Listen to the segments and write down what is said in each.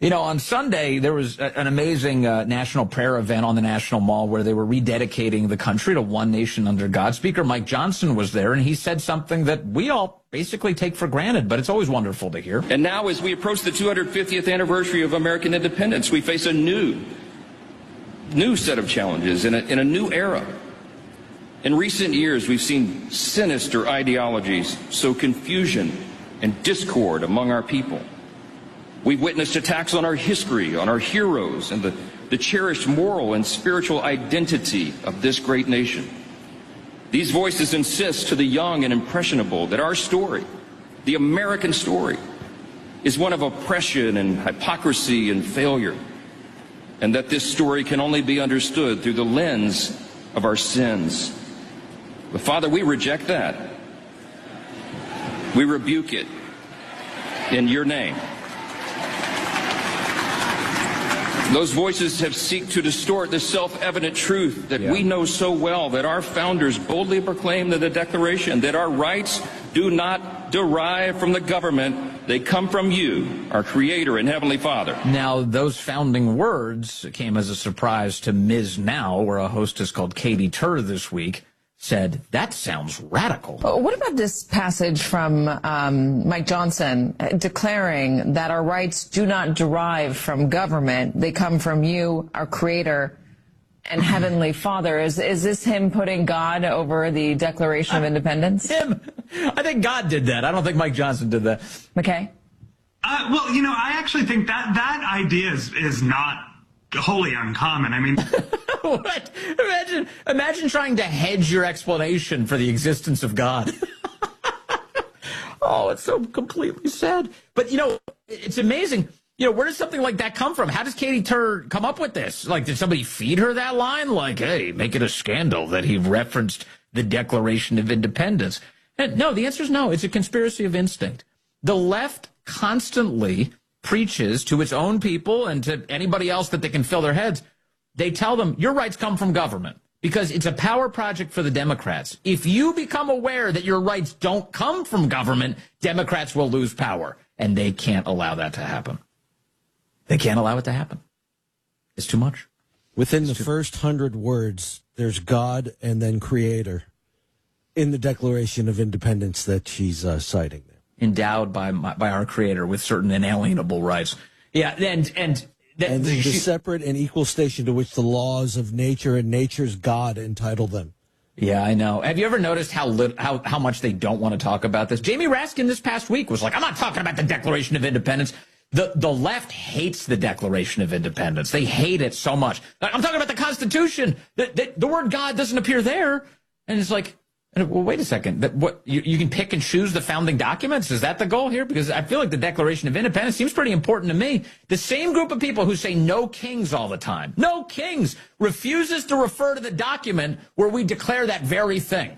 You know, on Sunday, there was an amazing national prayer event on the National Mall where they were rededicating the country to one nation under God. Speaker Mike Johnson was there, and he said something that we all basically take for granted, but it's always wonderful to hear. And now, as we approach the 250th anniversary of American independence, we face a new set of challenges in a new era. In recent years, we've seen sinister ideologies sow confusion and discord among our people. We've witnessed attacks on our history, on our heroes, and the cherished moral and spiritual identity of this great nation. These voices insist to the young and impressionable that our story, the American story, is one of oppression and hypocrisy and failure, and that this story can only be understood through the lens of our sins. But Father, we reject that. We rebuke it in your name. Those voices have sought to distort the self-evident truth that we know so well, that our founders boldly proclaimed in the Declaration, that our rights do not derive from the government. They come from you, our Creator and Heavenly Father. Now, those founding words came as a surprise to Ms. Now, where a hostess called Katie Tur this week said, that sounds radical. What about this passage from Mike Johnson declaring that our rights do not derive from government? They come from you, our Creator and Heavenly Father. Is this him putting God over the Declaration of Independence? Him. I think God did that. I don't think Mike Johnson did that. McKay? Well, you know, I actually think that idea is not wholly uncommon. I mean... What? Imagine trying to hedge your explanation for the existence of God. Oh, it's so completely sad. But, you know, it's amazing. You know, where does something like that come from? How does Katie Tur come up with this? Like, did somebody feed her that line? Like, hey, make it a scandal that he referenced the Declaration of Independence. And no, the answer is no. It's a conspiracy of instinct. The left constantly preaches to its own people and to anybody else that they can fill their heads. They tell them, your rights come from government, because it's a power project for the Democrats. If you become aware that your rights don't come from government, Democrats will lose power. And they can't allow that to happen. They can't allow it to happen. It's too much. Within the first 100 words, there's God and then Creator in the Declaration of Independence that she's citing there. Endowed by our Creator with certain inalienable rights. Yeah, and the separate and equal station to which the laws of nature and nature's God entitle them. Yeah, I know. Have you ever noticed how much they don't want to talk about this? Jamie Raskin this past week was like, I'm not talking about the Declaration of Independence. The left hates the Declaration of Independence. They hate it so much. I'm talking about the Constitution. The word God doesn't appear there. And it's like, well, wait a second. What you can pick and choose the founding documents? Is that the goal here? Because I feel like the Declaration of Independence seems pretty important to me. The same group of people who say no kings all the time, no kings, refuses to refer to the document where we declare that very thing.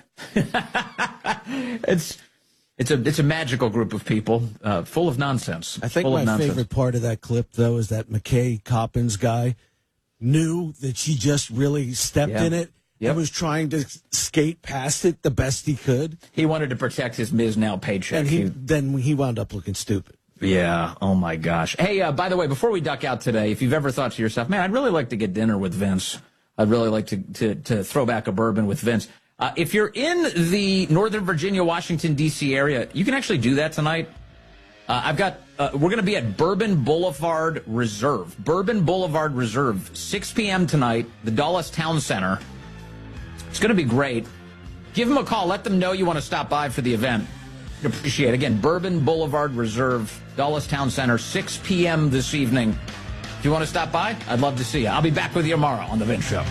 It's a magical group of people, full of nonsense. I think my favorite part of that clip, though, is that McKay Coppins guy knew that she just really stepped in it. Yep. And was trying to skate past it the best he could. He wanted to protect his Ms. Now paycheck. And then he wound up looking stupid. Yeah. Oh, my gosh. Hey, by the way, before we duck out today, if you've ever thought to yourself, man, I'd really like to get dinner with Vince. I'd really like to throw back a bourbon with Vince. If you're in the Northern Virginia, Washington, D.C. area, you can actually do that tonight. We're going to be at Bourbon Boulevard Reserve. Bourbon Boulevard Reserve, 6 p.m. tonight, the Dulles Town Center. It's going to be great. Give them a call. Let them know you want to stop by for the event. I'd appreciate it. Again, Bourbon Boulevard Reserve, Dulles Town Center, 6 p.m. this evening. If you want to stop by, I'd love to see you. I'll be back with you tomorrow on The Vince Show.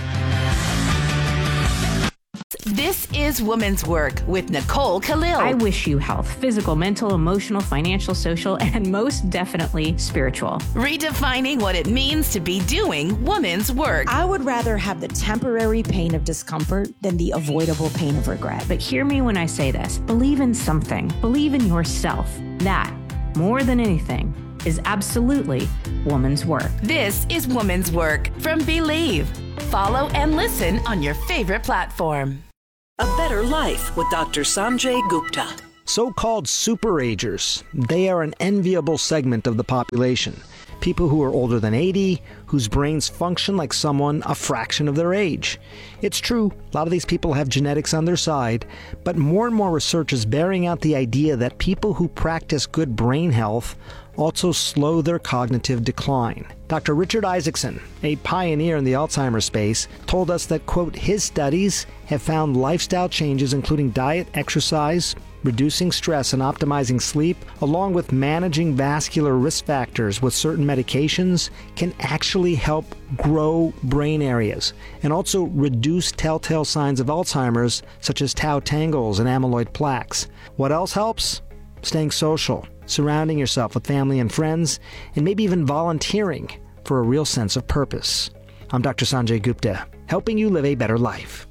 This is Woman's Work with Nicole Khalil. I wish you health, physical, mental, emotional, financial, social, and most definitely spiritual. Redefining what it means to be doing woman's work. I would rather have the temporary pain of discomfort than the avoidable pain of regret. But hear me when I say this. Believe in something. Believe in yourself. That, more than anything, is absolutely woman's work. This is Woman's Work from Believe. Follow and listen on your favorite platform. A Better Life with Dr. Sanjay Gupta. So-called superagers, they are an enviable segment of the population. people who are older than 80, whose brains function like someone a fraction of their age. It's true, a lot of these people have genetics on their side, but more and more research is bearing out the idea that people who practice good brain health also slow their cognitive decline. Dr. Richard Isaacson, a pioneer in the Alzheimer's space, told us that, quote, his studies have found lifestyle changes including diet, exercise, reducing stress and optimizing sleep, along with managing vascular risk factors with certain medications, can actually help grow brain areas and also reduce telltale signs of Alzheimer's, such as tau tangles and amyloid plaques. What else helps? Staying social, surrounding yourself with family and friends, and maybe even volunteering for a real sense of purpose. I'm Dr. Sanjay Gupta, helping you live a better life.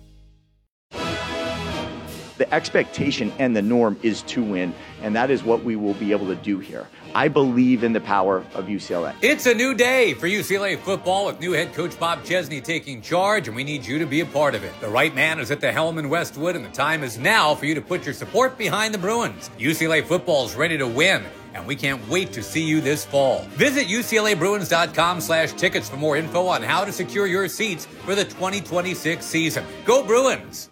The expectation and the norm is to win, and that is what we will be able to do here. I believe in the power of UCLA. It's a new day for UCLA football with new head coach Bob Chesney taking charge, and we need you to be a part of it. The right man is at the helm in Westwood, and the time is now for you to put your support behind the Bruins. UCLA football is ready to win, and we can't wait to see you this fall. Visit UCLABruins.com/tickets for more info on how to secure your seats for the 2026 season. Go Bruins!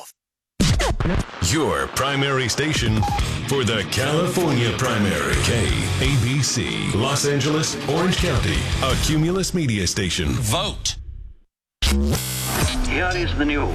Your primary station for the California primary. KABC, Los Angeles, Orange County, a Cumulus media station. Vote. Here is the news.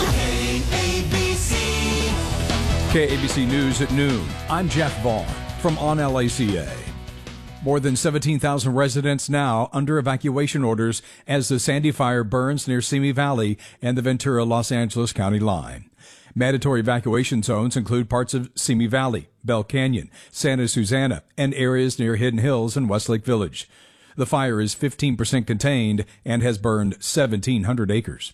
KABC News at noon. I'm Jeff Vaughn from On LACA. More than 17,000 residents now under evacuation orders as the Sandy Fire burns near Simi Valley and the Ventura-Los Angeles County line. Mandatory evacuation zones include parts of Simi Valley, Bell Canyon, Santa Susana, and areas near Hidden Hills and Westlake Village. The fire is 15% contained and has burned 1,700 acres.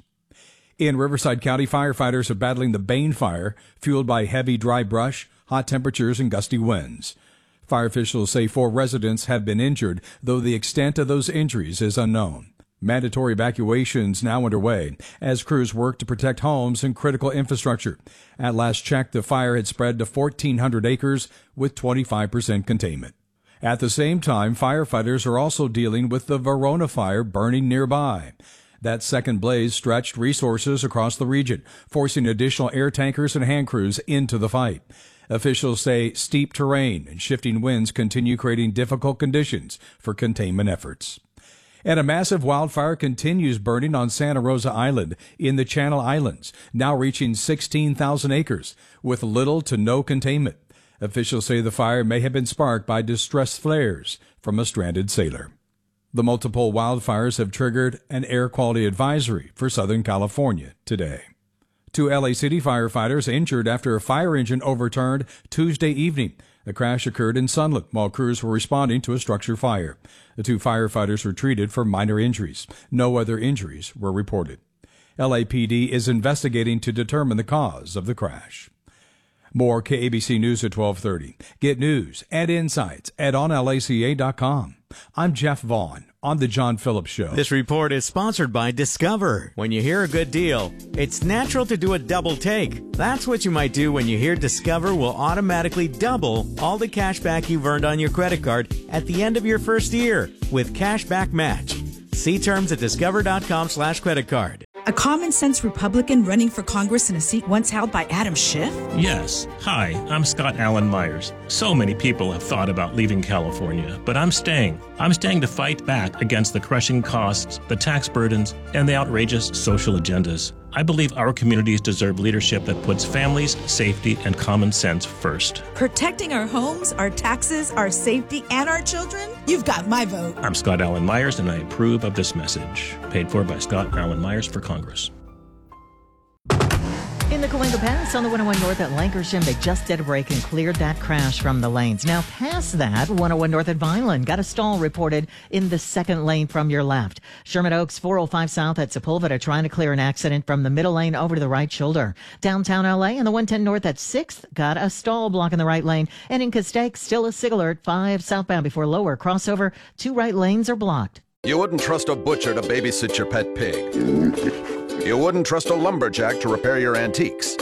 In Riverside County, firefighters are battling the Bane fire, fueled by heavy dry brush, hot temperatures, and gusty winds. Fire officials say 4 residents have been injured, though the extent of those injuries is unknown. Mandatory evacuations now underway as crews work to protect homes and critical infrastructure. At last check, the fire had spread to 1,400 acres with 25% containment. At the same time, firefighters are also dealing with the Verona fire burning nearby. That second blaze stretched resources across the region, forcing additional air tankers and hand crews into the fight. Officials say steep terrain and shifting winds continue creating difficult conditions for containment efforts. And a massive wildfire continues burning on Santa Rosa Island in the Channel Islands, now reaching 16,000 acres, with little to no containment. Officials say the fire may have been sparked by distress flares from a stranded sailor. The multiple wildfires have triggered an air quality advisory for Southern California today. 2 LA City firefighters injured after a fire engine overturned Tuesday evening. The crash occurred in Sunland while crews were responding to a structure fire. The 2 firefighters were treated for minor injuries. No other injuries were reported. LAPD is investigating to determine the cause of the crash. More KABC News at 12:30. Get news and insights at onlaca.com. I'm Jeff Vaughn on The John Phillips Show. This report is sponsored by Discover. When you hear a good deal, it's natural to do a double take. That's what you might do when you hear Discover will automatically double all the cash back you've earned on your credit card at the end of your first year with Cashback Match. See terms at discover.com/creditcard. A common-sense Republican running for Congress in a seat once held by Adam Schiff? Yes. Hi, I'm Scott Allen Myers. So many people have thought about leaving California, but I'm staying. I'm staying to fight back against the crushing costs, the tax burdens, and the outrageous social agendas. I believe our communities deserve leadership that puts families, safety, and common sense first. Protecting our homes, our taxes, our safety, and our children? You've got my vote. I'm Scott Allen Myers, and I approve of this message. Paid for by Scott Allen Myers for Congress. In the Cahuenga Pass on the 101 North at Lankershim, they just did a break and cleared that crash from the lanes. Now, past that, 101 North at Vineland got a stall reported in the second lane from your left. Sherman Oaks, 405 South at Sepulveda trying to clear an accident from the middle lane over to the right shoulder. Downtown LA and the 110 North at 6th got a stall blocking the right lane. And in Castaic, still a SIG alert, 5 southbound before lower crossover. 2 right lanes are blocked. You wouldn't trust a butcher to babysit your pet pig. You wouldn't trust a lumberjack to repair your antiques.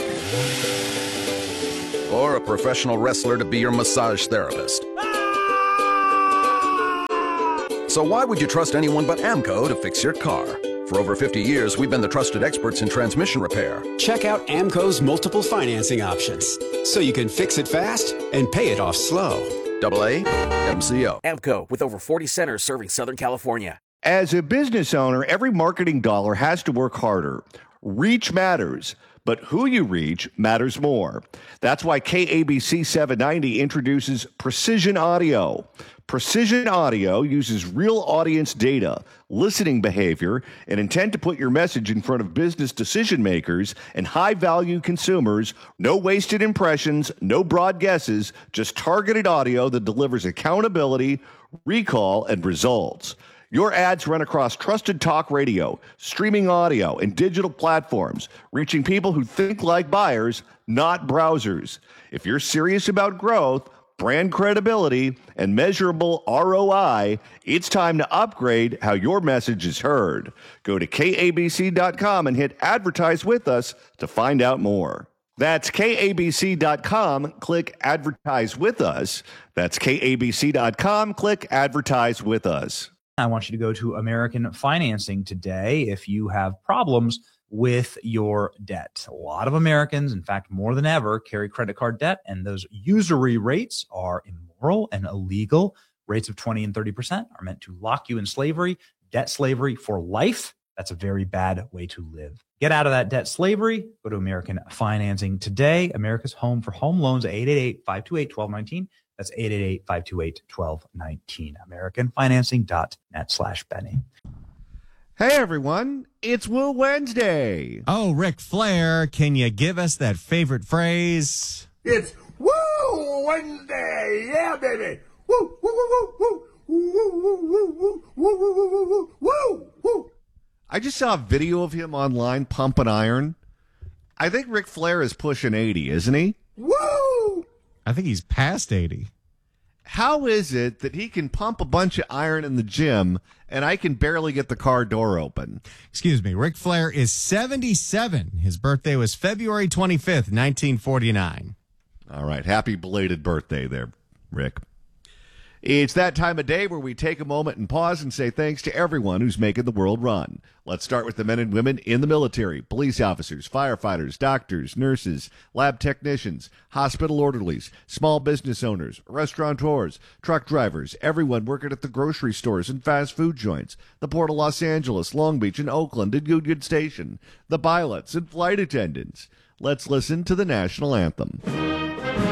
Or a professional wrestler to be your massage therapist. So why would you trust anyone but AMCO to fix your car? For over 50 years, we've been the trusted experts in transmission repair. Check out AMCO's multiple financing options, so you can fix it fast and pay it off slow. AA MCO. AMCO, with over 40 centers serving Southern California. As a business owner, every marketing dollar has to work harder. Reach matters, but who you reach matters more. That's why KABC 790 introduces Precision Audio. Precision Audio uses real audience data, listening behavior, and intent to put your message in front of business decision makers and high-value consumers. No wasted impressions, no broad guesses, just targeted audio that delivers accountability, recall, and results. Your ads run across trusted talk radio, streaming audio, and digital platforms, reaching people who think like buyers, not browsers. If you're serious about growth, brand credibility, and measurable ROI, it's time to upgrade how your message is heard. Go to KABC.com and hit Advertise with Us to find out more. That's KABC.com, click Advertise with Us. That's KABC.com, click Advertise with Us. I want you to go to American Financing today if you have problems with your debt. A lot of Americans, in fact, more than ever, carry credit card debt, and those usury rates are immoral and illegal. Rates of 20 and 30% are meant to lock you in slavery, debt slavery for life. That's a very bad way to live. Get out of that debt slavery. Go to American Financing today. America's home for home loans, 888-528-1219. That's 888-528-1219. AmericanFinancing.net/Benny. Hey everyone, it's Woo Wednesday. Oh, Ric Flair, can you give us that favorite phrase? It's Woo Wednesday, yeah, baby. Woo, woo, woo, woo, woo, woo, woo, woo, woo, woo, woo, woo. I just saw a video of him online pumping iron. I think Ric Flair is pushing 80, isn't he? Woo! I think he's past 80. How is it that he can pump a bunch of iron in the gym and I can barely get the car door open? Excuse me, Ric Flair is 77. His birthday was February 25th, 1949. All right, happy belated birthday there, Rick. It's that time of day where we take a moment and pause and say thanks to everyone who's making the world run. Let's start with the men and women in the military, police officers, firefighters, doctors, nurses, lab technicians, hospital orderlies, small business owners, restaurateurs, truck drivers, everyone working at the grocery stores and fast food joints, the Port of Los Angeles, Long Beach, and Oakland, and Union Station, the pilots and flight attendants. Let's listen to the national anthem.